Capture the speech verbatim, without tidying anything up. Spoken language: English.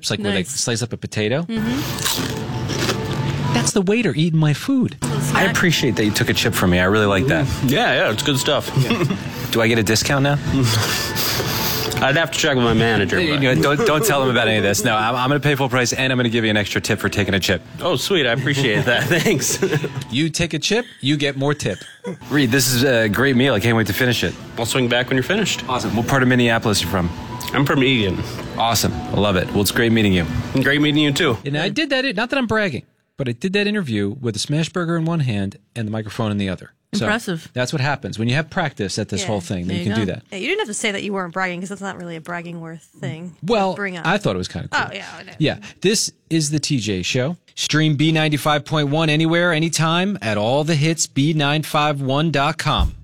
chips, like where they Nice. slice up a potato. Mm-hmm. That's the waiter eating my food. I appreciate that you took a chip from me. I really like that. Yeah, yeah, it's good stuff. Do I get a discount now? I'd have to check with my manager. You but- know, don't don't tell him about any of this. No, I'm, I'm going to pay full price, and I'm going to give you an extra tip for taking a chip. Oh, sweet. I appreciate that. Thanks. You take a chip, you get more tip. Reed, this is a great meal. I can't wait to finish it. I'll swing back when you're finished. Awesome. What part of Minneapolis are you from? I'm from Egan. Awesome. I love it. Well, it's great meeting you. Great meeting you, too. And I did that, not that I'm bragging, but I did that interview with a smash burger in one hand and the microphone in the other. So Impressive. that's what happens when you have practice at this Yeah, whole thing. Then there you you can go. do that. Yeah, you didn't have to say that you weren't bragging because that's not really a bragging worth thing. to Well, bring up. I thought it was kind of cool. Oh, yeah, I know. Yeah, this is the T J Show. Stream B ninety-five point one anywhere, anytime at all the hits B nine five one dot com.